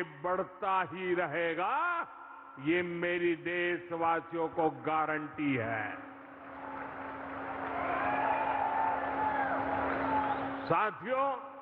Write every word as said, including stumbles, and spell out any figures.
बढ़ता ही रहेगा, ये मेरी देशवासियों को गारंटी है। साथियों,